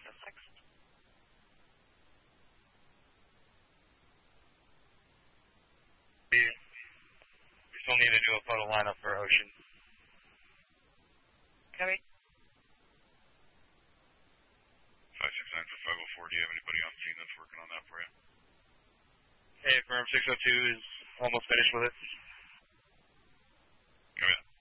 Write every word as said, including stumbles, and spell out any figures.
Next. We still need to do a photo lineup for Ocean. Copy. five six nine for five oh four, do you have anybody on scene that's working on that for you? Hey, firm six oh two is almost finished with it. Go ahead.